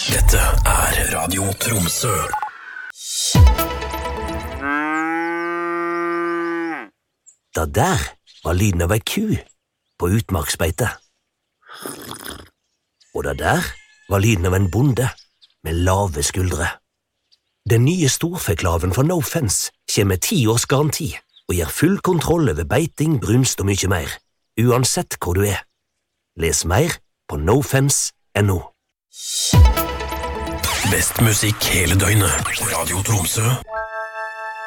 Dette Radio Tromsø. Det der var lyden av ei ku på utmarksbeite. Og det der var lyden av en bonde med lave skuldre. Den nye storfeklaven fra No Fence kommer med 10 års garanti og gir full kontroll over beiting, brunst og mye mer, uansett hvor du er. Les mer på nofence.no. Best musikk hele døgnet. Radio Tromsø.